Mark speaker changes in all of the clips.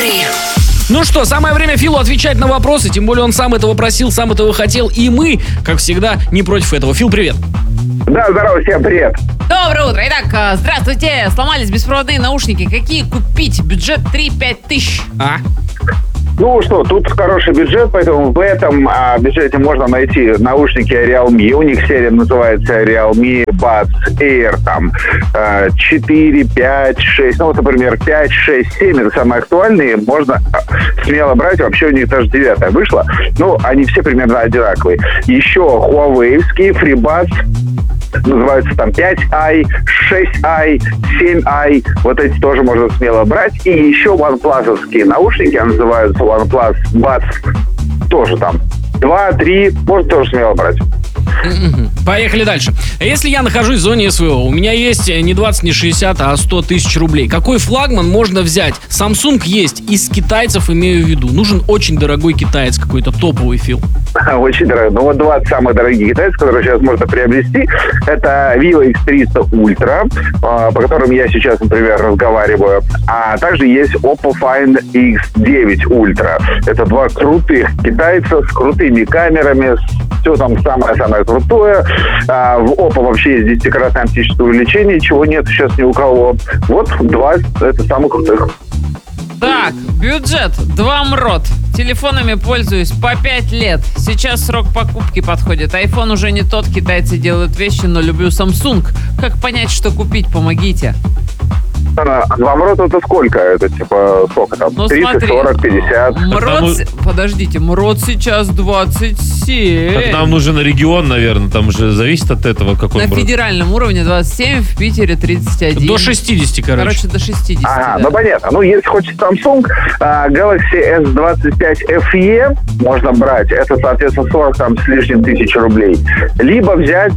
Speaker 1: Вейкаперы.
Speaker 2: Ну что, самое время Филу отвечать на вопросы, тем более он сам этого просил, сам этого хотел, и мы, как всегда, не против этого. Фил, привет.
Speaker 3: Да, здорово, всем привет.
Speaker 4: Доброе утро. Итак, здравствуйте. Сломались беспроводные наушники. Какие купить? Бюджет 3-5 тысяч.
Speaker 3: Ну что, тут хороший бюджет, поэтому в этом бюджете можно найти наушники Realme. У них серия называется Realme Buds Air, там 4, 5, 6, ну вот, например, 5, 6, 7, это самые актуальные, можно смело брать, вообще у них даже 9 вышла, ну, они все примерно одинаковые. Еще Huawei-ские FreeBuds, называются там 5i, 6i, 7i. Вот эти тоже можно смело брать. И еще OnePlus-овские наушники, называются OnePlus Buds. Тоже там 2, 3, можно тоже смело брать.
Speaker 2: Поехали дальше. Если я нахожусь в зоне СВО, у меня есть не 20, не 60, а 100 тысяч рублей. Какой флагман можно взять? Samsung есть, из китайцев имею в виду. Нужен очень дорогой китаец, какой-то топовый, Фил.
Speaker 3: Очень дорогой. Ну вот 20 самых дорогих китайцев, которые сейчас можно приобрести, это Vivo X300 Ultra, по которым я сейчас, например, разговариваю. А также есть Oppo Find X9 Ultra. Это два крутых китайца с крутыми камерами, все там самое-самое крутое. В Oppo вообще есть 10-кратное оптическое увеличение, чего нет сейчас ни у кого. Вот два это самых крутых.
Speaker 4: Так, бюджет 2 МРОТ. Телефонами пользуюсь по 5 лет. Сейчас срок покупки подходит. iPhone уже не тот, китайцы делают вещи, но люблю Samsung. Как понять, что купить? Помогите.
Speaker 3: 2 МРОТ это сколько? Это типа сколько там?
Speaker 4: Ну,
Speaker 3: 30,
Speaker 4: смотри,
Speaker 3: 40, 50?
Speaker 4: Подождите, МРОТ сейчас 27.
Speaker 5: Так нам нужен регион, наверное. Там же зависит от этого, какой
Speaker 4: На
Speaker 5: МРОТ.
Speaker 4: федеральном уровне 27, в Питере 31.
Speaker 2: До 60, короче.
Speaker 4: До 60.
Speaker 3: Ага,
Speaker 4: да.
Speaker 3: ну понятно. Ну, если хочешь Samsung, Galaxy S25 FE можно брать. Это, соответственно, 40 там с лишним тысяч рублей. Либо взять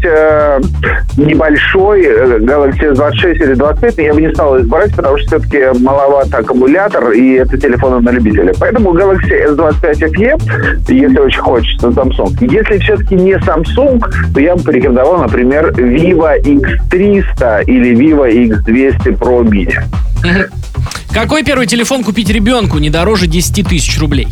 Speaker 3: небольшой Galaxy S26 или 25, но я бы не стал их брать, потому что все-таки маловат аккумулятор, и это телефоны на любителя. Поэтому Galaxy S25 FE, если очень хочется, Samsung. Если все-таки не Samsung, то я бы порекомендовал, например, Vivo X300 или Vivo X200 Pro Mini.
Speaker 2: Какой первый телефон купить ребенку не дороже 10 тысяч рублей?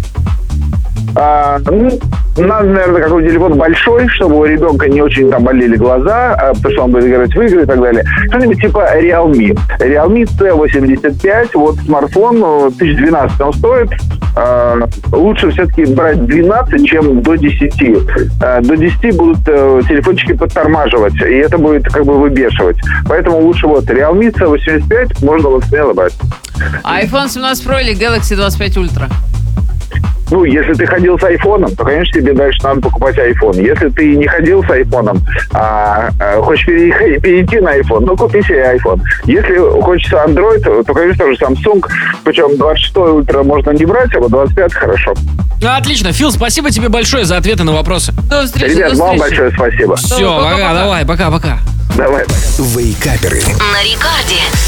Speaker 3: Надо, наверное, какой-то телефон большой, чтобы у ребенка не очень там болели глаза, потому что он будет играть в игры и так далее. Что-нибудь типа Realme. Realme C85, вот смартфон, 1012 он стоит. Лучше все-таки брать 12, чем до 10. До 10 будут телефончики подтормаживать, и это будет как бы выбешивать. Поэтому лучше вот Realme C85 можно вот смело брать.
Speaker 4: iPhone 17 Pro или Galaxy 25 Ultra?
Speaker 3: Ну, если ты ходил с айфоном, то, конечно, тебе дальше надо покупать айфон. Если ты не ходил с айфоном, хочешь перейти на айфон, ну, купи себе айфон. Если хочется Android, то, конечно же, Samsung. Причем 26-й ультра можно не брать, а вот 25 хорошо.
Speaker 2: Отлично. Фил, спасибо тебе большое за ответы на вопросы.
Speaker 4: До встречи.
Speaker 3: Ребят, вам большое спасибо.
Speaker 2: Все, пока, давай, пока-пока.
Speaker 3: Давай.
Speaker 1: Вейкаперы. На рекорде.